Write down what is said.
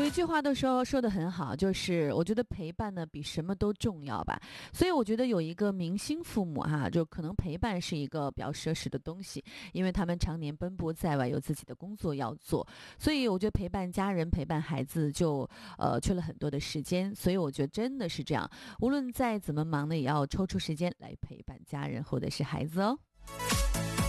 有一句话都说得很好，就是我觉得陪伴呢比什么都重要吧。所以我觉得有一个明星父母就可能陪伴是一个比较奢侈的东西，因为他们常年奔波在外，有自己的工作要做，所以我觉得陪伴家人、陪伴孩子就缺了很多的时间。所以我觉得真的是这样，无论再怎么忙呢，也要抽出时间来陪伴家人或者是孩子哦。